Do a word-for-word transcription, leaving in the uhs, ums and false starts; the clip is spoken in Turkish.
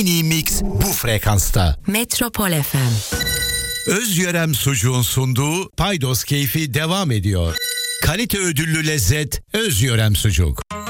en iyi mix bu frekansta. Metropol F M. Özyörem Sucuğun sunduğu Paydos Keyfi devam ediyor. Kalite ödüllü lezzet Özyörem Sucuk.